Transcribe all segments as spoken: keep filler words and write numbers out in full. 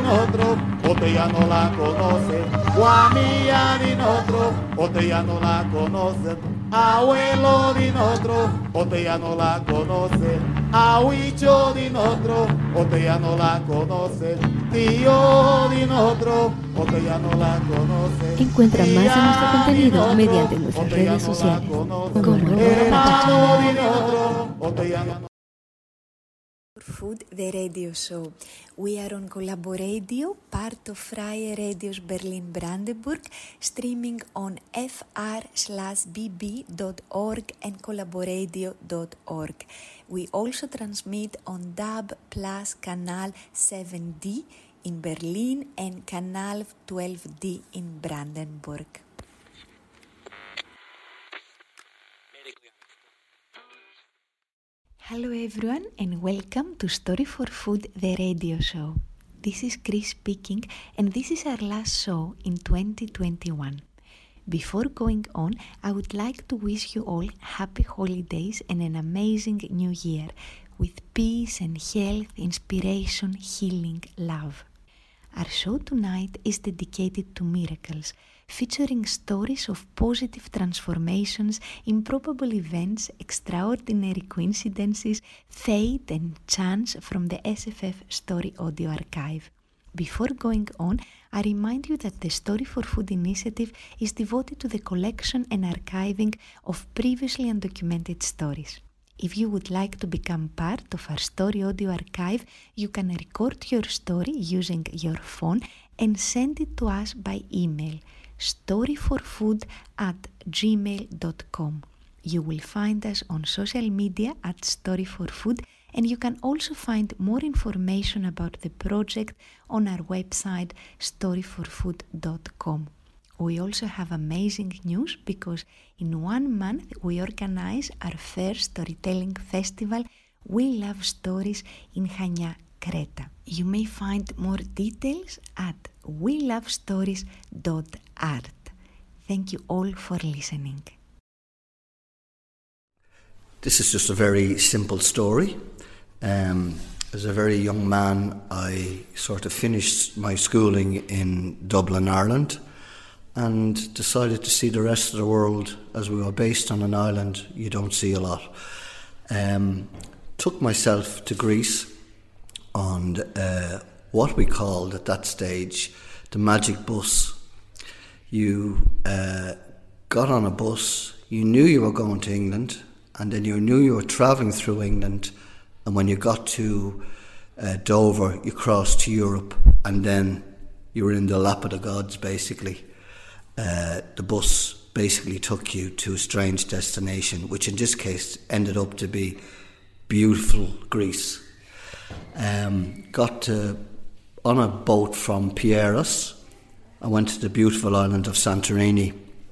nosotros, usted ya no la conoce. Guamilla de nosotros, usted ya no la conoce. Abuelo de nosotros, usted ya no la conoce. Ahuicho de nosotros, usted ya no la conoce. Tío de nosotros, usted ya no la conoce. Encuentra más de nuestro contenido mediante nuestras redes sociales. Hermano de nosotros, usted ya no. Food, the radio show. We are on Collaboradio, part of Freie Radios Berlin-Brandenburg, streaming on fr slash bb dot org and collaboradio dot org. We also transmit on D A B plus Canal seven D in Berlin and Canal twelve D in Brandenburg. Hello everyone and welcome to Story for Food, the radio show. This is Chris speaking and this is our last show in twenty twenty-one. Before going on, I would like to wish you all happy holidays and an amazing new year with peace and health, inspiration, healing, love. Our show tonight is dedicated to miracles, featuring stories of positive transformations, improbable events, extraordinary coincidences, fate and chance from the S F F Story Audio Archive. Before going on, I remind you that the Story for Food initiative is devoted to the collection and archiving of previously undocumented stories. If you would like to become part of our Story Audio Archive, you can record your story using your phone and send it to us by email, storyforfood at gmail dot com. You will find us on social media at storyforfood, and you can also find more information about the project on our website storyforfood dot com. We also have amazing news because in one month we organize our first storytelling festival, We Love Stories, in Chania, Creta. You may find more details at we love stories dot art. Thank you all for listening. This is just a very simple story. Um, as a very young man, I sort of finished my schooling in Dublin, Ireland, and decided to see the rest of the world. As we were based on an island, you don't see a lot. Um, took myself to Greece on uh, what we called at that stage the magic bus. You uh, got on a bus, you knew you were going to England, and then you knew you were travelling through England, and when you got to uh, Dover, you crossed to Europe, and then you were in the lap of the gods, basically. Uh, the bus basically took you to a strange destination, which in this case ended up to be beautiful Greece. Um, got to, on a boat from Pieros. I went to the beautiful island of Santorini.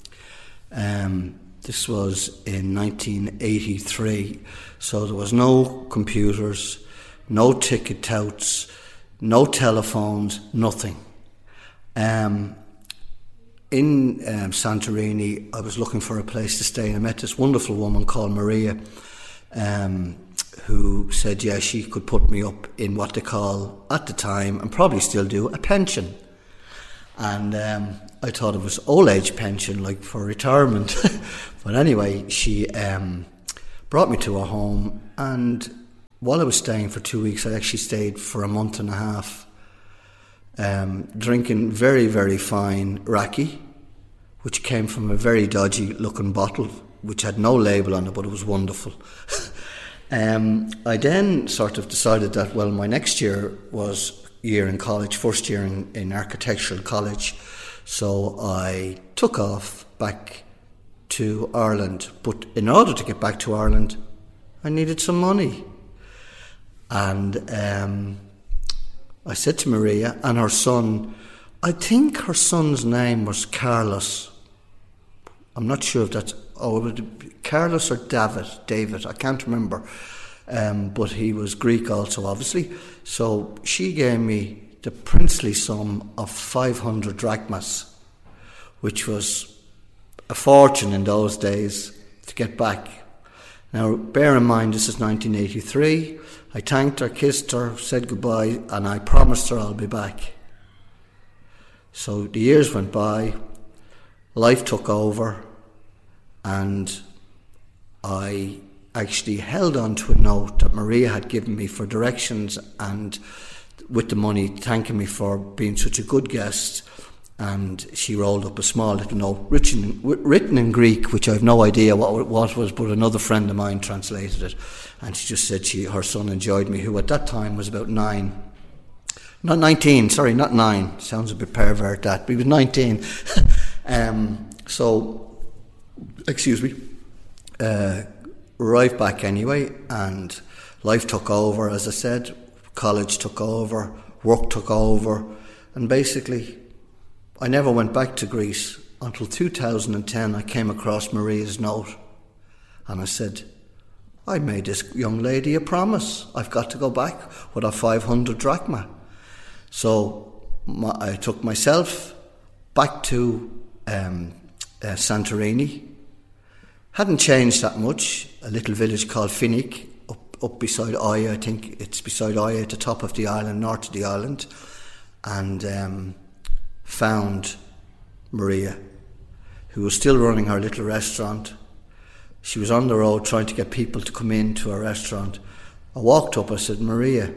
Um, this was in nineteen eighty-three, so there was no computers, no ticket touts, no telephones, nothing. Um, In um, Santorini, I was looking for a place to stay, and I met this wonderful woman called Maria, um, who said, yeah, she could put me up in what they call, at the time, and probably still do, a pension. And um, I thought it was old age pension, like for retirement. But anyway, she um, brought me to her home, and while I was staying for two weeks, I actually stayed for a month and a half, um, drinking very, very fine raki, which came from a very dodgy looking bottle, which had no label on it, but it was wonderful. um, I then sort of decided that, well, my next year was year in college, first year in, in architectural college, so I took off back to Ireland. But in order to get back to Ireland, I needed some money. And um, I said to Maria and her son, I think her son's name was Carlos. I'm not sure if that's, oh, it would Carlos or David, David, I can't remember. Um, but he was Greek also, obviously. So she gave me the princely sum of five hundred drachmas, which was a fortune in those days to get back. Now, bear in mind, this is nineteen eighty-three. I thanked her, kissed her, said goodbye, and I promised her I'll be back. So the years went by, life took over, and I actually held on to a note that Maria had given me for directions and with the money, thanking me for being such a good guest. And she rolled up a small little note written, written in Greek, which I have no idea what it was, but another friend of mine translated it. And she just said she her son enjoyed me, who at that time was about nine. Not nineteen, sorry, not nine. Sounds a bit pervert, that. But he was nineteen. um, so, excuse me. Uh, arrived back anyway, and life took over, as I said. College took over, work took over, and basically I never went back to Greece until two thousand ten. I came across Maria's note, and I said, I made this young lady a promise. I've got to go back with a five hundred drachma. So my, I took myself back to um, uh, Santorini. Hadn't changed that much. A little village called Finik, up, up beside Oia. I think it's beside Oia at the top of the island, north of the island. And um, found Maria, who was still running her little restaurant. She was on the road trying to get people to come into her restaurant. I walked up, I said, Maria.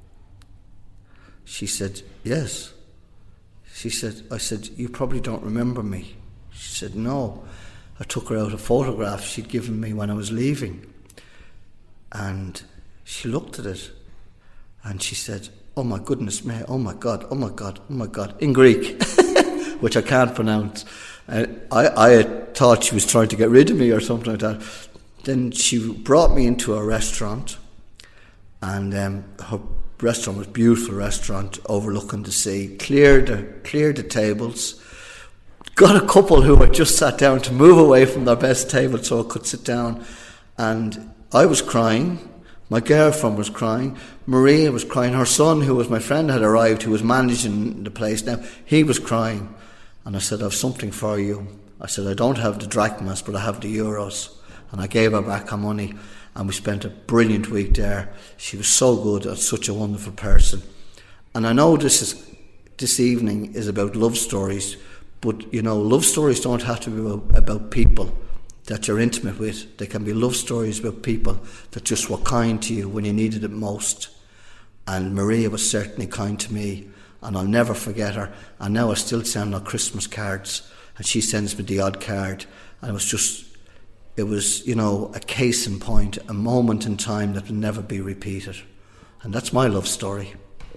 She said, yes. She said, I said, you probably don't remember me. She said, no. I took her out a photograph she'd given me when I was leaving. And she looked at it and she said, oh my goodness me, oh my God, oh my God, oh my God, in Greek, which I can't pronounce. Uh, I, I thought she was trying to get rid of me or something like that. Then she brought me into a restaurant, and um, her restaurant was a beautiful restaurant overlooking the sea. Cleared the, cleared the tables, got a couple who had just sat down to move away from their best table so I could sit down, and I was crying. My girlfriend was crying. Maria was crying. Her son, who was my friend, had arrived, who was managing the place now. He was crying. And I said, I have something for you. I said, I don't have the drachmas, but I have the euros. And I gave her back her money. And we spent a brilliant week there. She was so good and such a wonderful person. And I know this is this evening is about love stories, but, you know, love stories don't have to be about, about people that you're intimate with. They can be love stories about people that just were kind to you when you needed it most. And Maria was certainly kind to me, and I'll never forget her. And now I still send her Christmas cards, and she sends me the odd card. And it was just, it was, you know, a case in point, a moment in time that will never be repeated. And that's my love story.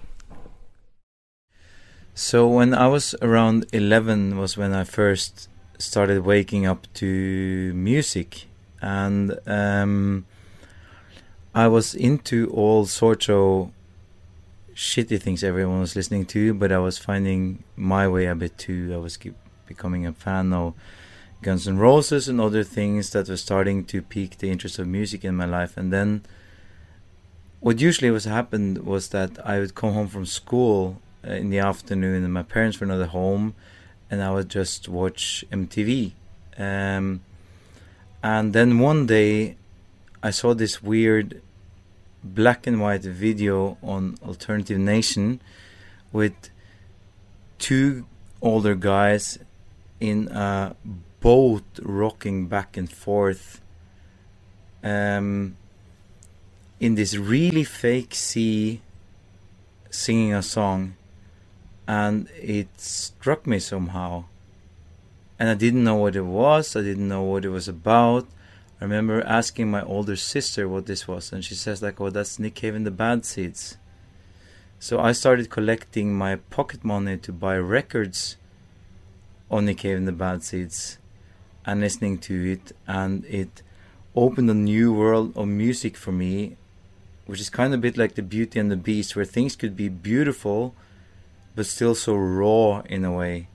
So when I was around eleven was when I first started waking up to music, and um, I was into all sorts of shitty things everyone was listening to, but I was finding my way a bit too. I was keep becoming a fan of Guns N' Roses and other things that were starting to pique the interest of music in my life. And then what usually was happened was that I would come home from school in the afternoon and my parents were not at home, and I would just watch M T V. Um, and then one day I saw this weird black and white video on Alternative Nation with two older guys in a boat rocking back and forth um, in this really fake sea, singing a song. And it struck me somehow. And I didn't know what it was. I didn't know what it was about. I remember asking my older sister what this was. And she says, like, oh, that's Nick Cave and the Bad Seeds. So I started collecting my pocket money to buy records on Nick Cave and the Bad Seeds and listening to it. And it opened a new world of music for me, which is kind of a bit like the Beauty and the Beast, where things could be beautiful but still so raw in a way.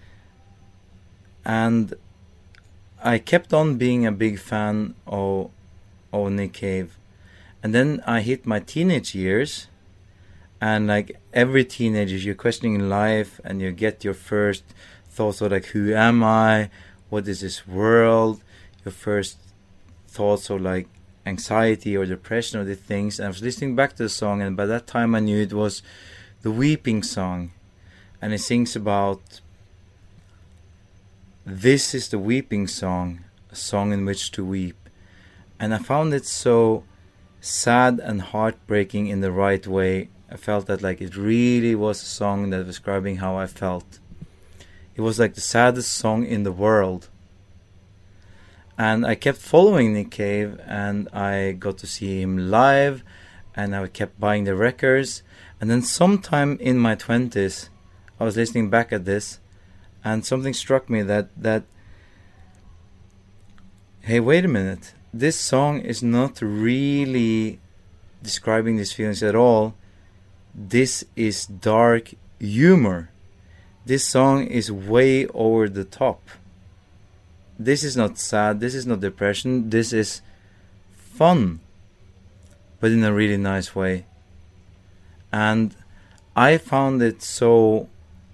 And I kept on being a big fan of, of Nick Cave. And then I hit my teenage years, and like every teenager, you're questioning life, and you get your first thoughts of like, who am I? What is this world? Your first thoughts of like anxiety or depression or the things. And I was listening back to the song, and by that time I knew it was the Weeping Song. and he sings about, this is the weeping song, a song in which to weep. And I found it so sad and heartbreaking in the right way. I felt that like it really was a song that was describing how I felt. It was like the saddest song in the world. And I kept following Nick Cave, and I got to see him live, and I kept buying the records. And then sometime in my twenties, I was listening back at this, and something struck me that, that hey, wait a minute. This song is not really describing these feelings at all. This is dark humor. This song is way over the top. This is not sad, this is not depression, this is fun, but in a really nice way. And I found it so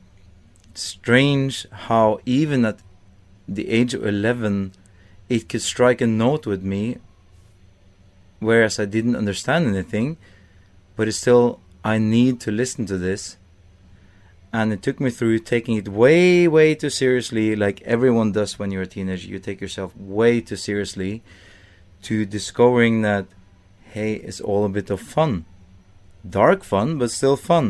strange how even at the age of eleven it could strike a note with me, whereas I didn't understand anything, but it's still, I need to listen to this. And it took me through taking it way, way too seriously, like everyone does when you're a teenager. You take yourself way too seriously, to discovering that, hey, it's all a bit of fun. Dark fun, but still fun.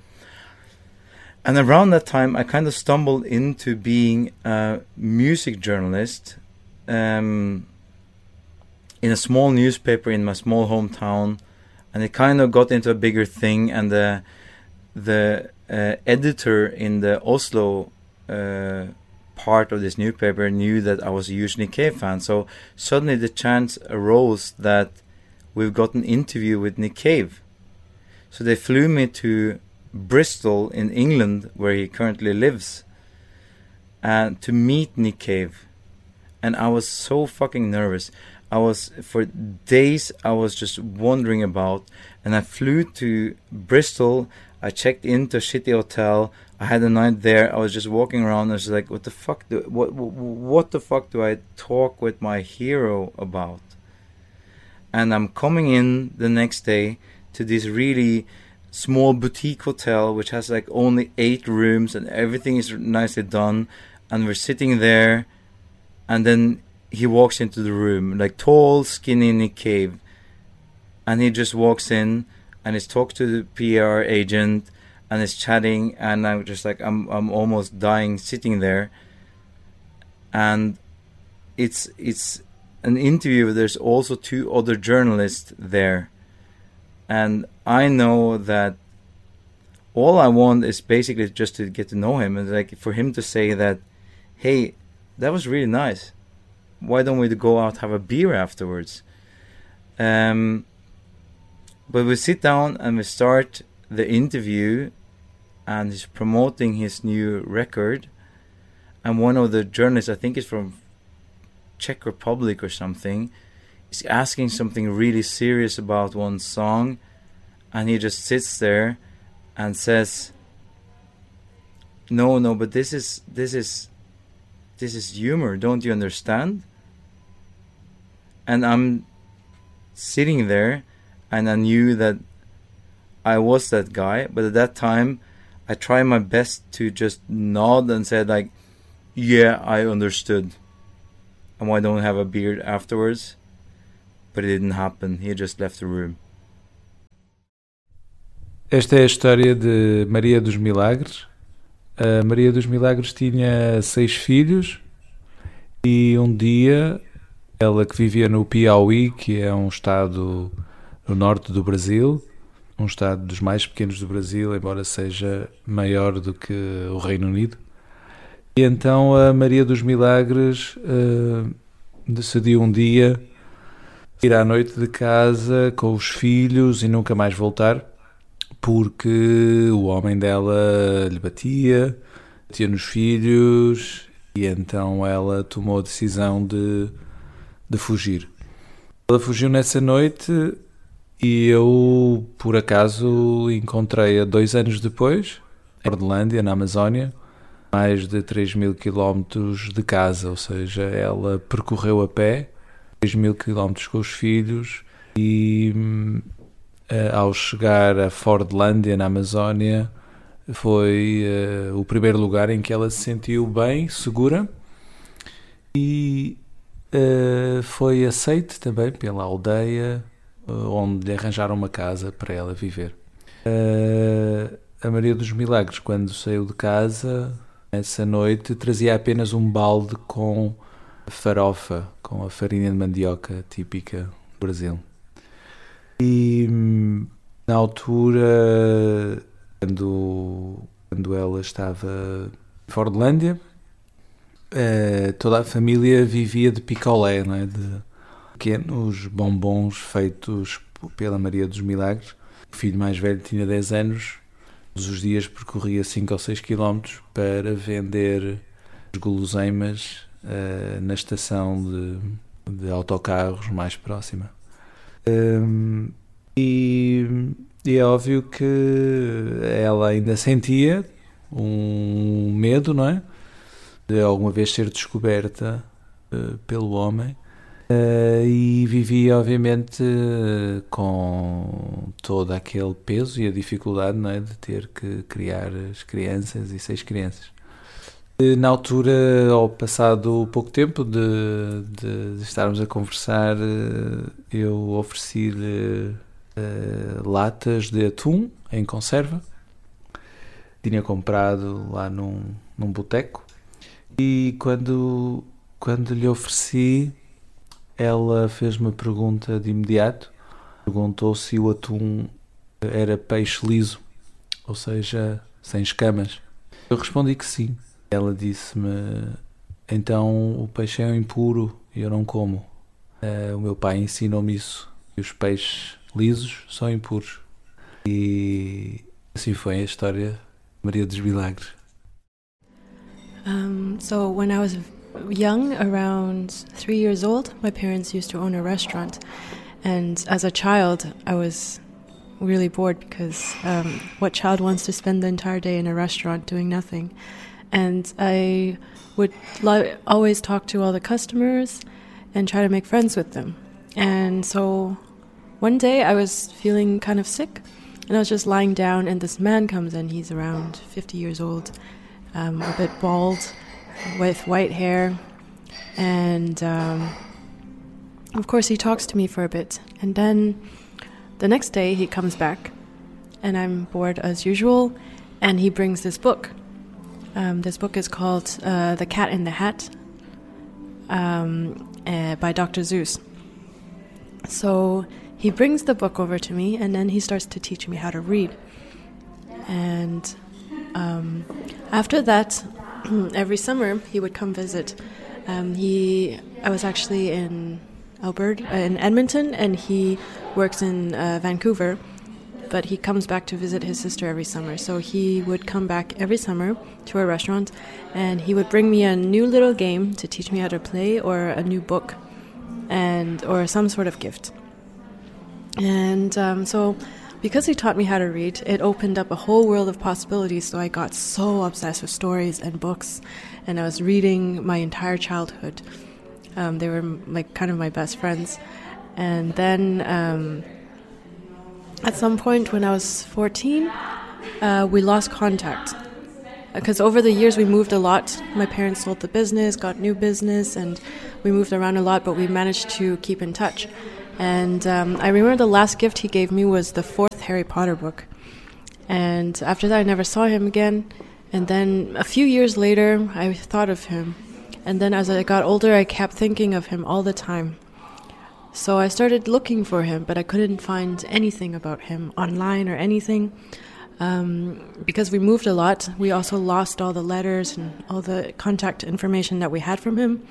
And around that time, I kind of stumbled into being a music journalist um, in a small newspaper in my small hometown. And it kind of got into a bigger thing, and the the uh, editor in the Oslo uh, part of this newspaper knew that I was a huge Nick Cave fan. So suddenly the chance arose that we've got an interview with Nick Cave. So they flew me to Bristol in England, where he currently lives, and to meet Nick Cave. And I was so fucking nervous. I was, for days, I was just wondering about, and I flew to Bristol. I checked into a shitty hotel. I had a night there. I was just walking around. I was like, what the fuck do, what, what the fuck do I talk with my hero about? And I'm coming in the next day to this really small boutique hotel, which has like only eight rooms, and everything is nicely done. And we're sitting there, and then he walks into the room, like tall, skinny Nick Cave, and he just walks in and he's talked to the P R agent and is chatting, and I'm just like, I'm I'm almost dying sitting there. And it's it's an interview. There's also two other journalists there, and I know that all I want is basically just to get to know him, and like for him to say that, hey, that was really nice. Why don't we go out have a beer afterwards? Um, but we sit down and we start the interview, and he's promoting his new record. And one of the journalists, I think it's from Czech Republic or something, is asking something really serious about one song, and he just sits there and says, "No, no, but this is this is this is humor. Don't you understand?" And I'm sitting there, and I knew that I was that guy, but at that time I tried my best to just nod and said like, yeah, I understood, and why don't we have a beer afterwards? But it didn't happen. He just left the room. Esta é a história de Maria dos Milagres. A Maria dos Milagres tinha seis filhos, e um dia ela, que vivia no Piauí, que é um estado no norte do Brasil, um estado dos mais pequenos do Brasil, embora seja maior do que o Reino Unido. E então a Maria dos Milagres uh, decidiu um dia ir à noite de casa com os filhos e nunca mais voltar, porque o homem dela lhe batia, batia nos filhos, e então ela tomou a decisão de, de fugir. Ela fugiu nessa noite, e eu, por acaso, encontrei-a dois anos depois, em Bordelândia, na Amazónia, mais de três mil quilómetros de casa, ou seja, ela percorreu a pé três mil quilómetros com os filhos, e ao chegar a Fordlândia, na Amazónia, Foi uh, o primeiro lugar em que ela se sentiu bem, segura, e uh, foi aceite também pela aldeia, uh, onde lhe arranjaram uma casa para ela viver. Uh, a Maria dos Milagres, quando saiu de casa, essa noite, trazia apenas um balde com farofa, com a farinha de mandioca típica do Brasil. E na altura, quando, quando ela estava em Fordlândia, eh, toda a família vivia de picolé, não é? De pequenos bombons feitos pela Maria dos Milagres. O filho mais velho tinha dez anos, todos os dias percorria cinco ou seis quilómetros para vender as guloseimas uh, na estação de, de autocarros mais próxima. Um, e, e é óbvio que ela ainda sentia um medo, não é? De alguma vez ser descoberta uh, pelo homem. Uh, e vivia, obviamente, uh, com todo aquele peso e a dificuldade, não é, de ter que criar as crianças e seis crianças. Uh, na altura, ao passado pouco tempo de, de, de estarmos a conversar, uh, eu ofereci-lhe uh, latas de atum em conserva. Tinha comprado lá num, num boteco, e quando, quando lhe ofereci, ela fez uma pergunta de imediato. Perguntou se o atum era peixe liso, ou seja, sem escamas. Eu respondi que sim. Ela disse-me: então o peixe é impuro e eu não como. Uh, o meu pai ensinou-me isso, que os peixes lisos são impuros. E assim foi a história de Maria dos Milagres. Um, so when I was young, around three years old, my parents used to own a restaurant, and as a child I was really bored because um, what child wants to spend the entire day in a restaurant doing nothing? And I would lo- always talk to all the customers and try to make friends with them. And so one day I was feeling kind of sick, and I was just lying down, and this man comes in. He's around fifty years old, um, a bit bald, with white hair, and um, of course he talks to me for a bit, and then the next day he comes back, and I'm bored as usual, and he brings this book. Um, this book is called uh, The Cat in the Hat, um, uh, by Doctor Seuss. So he brings the book over to me, and then he starts to teach me how to read. And um, after that, every summer he would come visit. Um, he, I was actually in Alberta, uh, in Edmonton, and he works in uh, Vancouver, but he comes back to visit his sister every summer. So he would come back every summer to our restaurant, and he would bring me a new little game to teach me how to play, or a new book, and or some sort of gift. And um, so because he taught me how to read, it opened up a whole world of possibilities. So I got so obsessed with stories and books, and I was reading my entire childhood. Um, they were like kind of my best friends. And then um, at some point when I was fourteen, uh, we lost contact. Because over the years we moved a lot. My parents sold the business, got new business, and we moved around a lot, but we managed to keep in touch. And um, I remember the last gift he gave me was the fourth Harry Potter book. And after that I never saw him again. And then a few years later I thought of him. And then as I got older I kept thinking of him all the time. So I started looking for him, but I couldn't find anything about him online or anything. Um, because we moved a lot, we also lost all the letters and all the contact information that we had from him.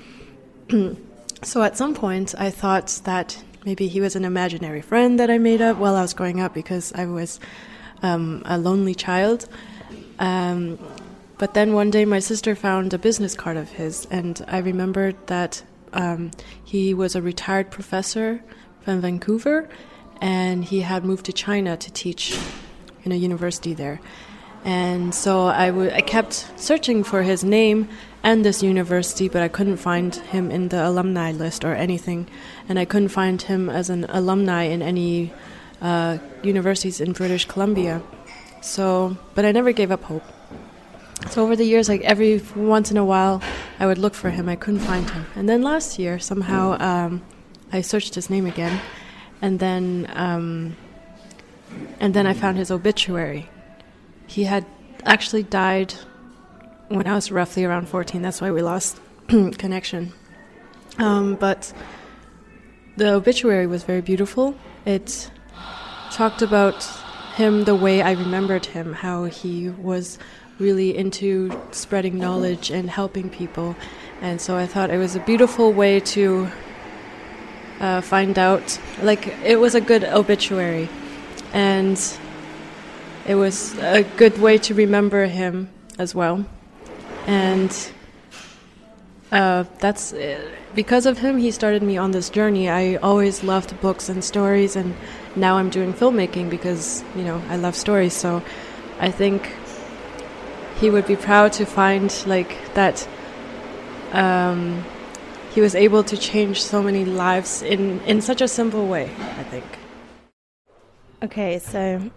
So at some point I thought that maybe he was an imaginary friend that I made up while I was growing up, because I was um, a lonely child. Um, but then one day my sister found a business card of his, and I remembered that um, he was a retired professor from Vancouver, and he had moved to China to teach in a university there. And so I, w- I kept searching for his name and this university, but I couldn't find him in the alumni list or anything. And I couldn't find him as an alumni in any uh, universities in British Columbia. So, but I never gave up hope. So over the years, like every once in a while, I would look for him. I couldn't find him. And then last year, somehow, um, I searched his name again, and then um, and then I found his obituary. He had actually died when I was roughly around fourteen. That's why we lost connection. Um, but the obituary was very beautiful. It talked about him the way I remembered him, how he was really into spreading knowledge and helping people. And so I thought it was a beautiful way to uh, find out, like, it was a good obituary. And it was a good way to remember him as well. And uh, that's uh, because of him, he started me on this journey. I always loved books and stories, and now I'm doing filmmaking because, you know, I love stories. So I think he would be proud to find, like, that um, he was able to change so many lives in, in such a simple way, I think. Okay, so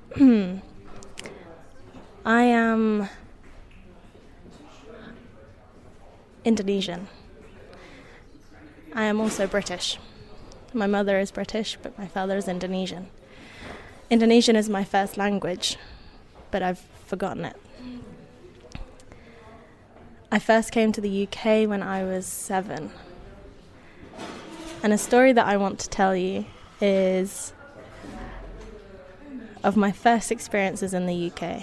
I am Indonesian. I am also British. My mother is British, but my father is Indonesian. Indonesian is my first language, but I've forgotten it. I first came to the U K when I was seven. And a story that I want to tell you is of my first experiences in the U K.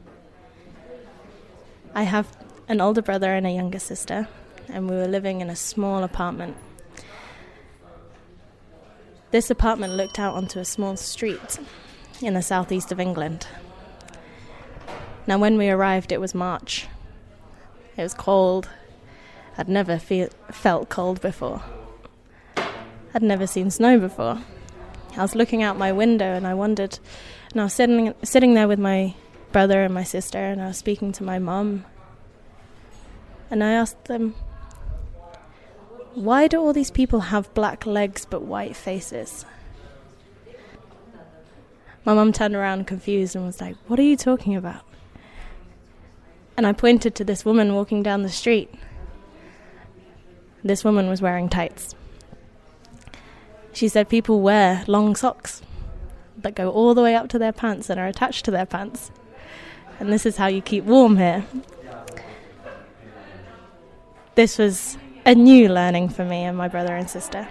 I have an older brother and a younger sister, and we were living in a small apartment. This apartment looked out onto a small street in the southeast of England. Now, when we arrived, it was March. It was cold. I'd never feel, felt cold before. I'd never seen snow before. I was looking out my window and I wondered, and I was sitting, sitting there with my brother and my sister, and I was speaking to my mum. And I asked them, why do all these people have black legs but white faces? My mum turned around confused and was like, what are you talking about? And I pointed to this woman walking down the street. This woman was wearing tights. She said people wear long socks that go all the way up to their pants and are attached to their pants. And this is how you keep warm here. This was a new learning for me and my brother and sister.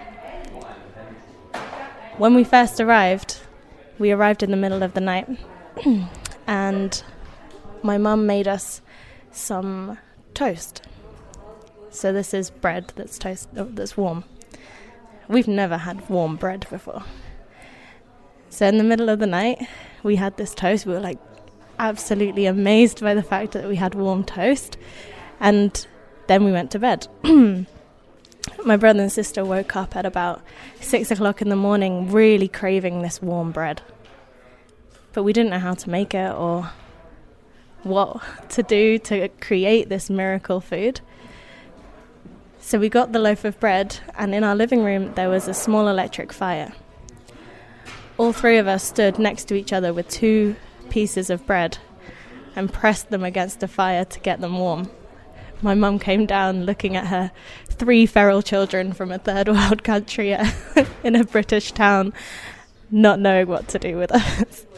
When we first arrived, we arrived in the middle of the night, and my mum made us some toast. So this is bread that's toast oh, that's warm. We've never had warm bread before. So in the middle of the night, we had this toast. We were like absolutely amazed by the fact that we had warm toast. And then we went to bed. My brother and sister woke up at about six o'clock in the morning, really craving this warm bread. But we didn't know how to make it or what to do to create this miracle food. So we got the loaf of bread, and in our living room there was a small electric fire. All three of us stood next to each other with two pieces of bread and pressed them against the fire to get them warm. My mum came down looking at her three feral children from a third world country in a British town, not knowing what to do with us.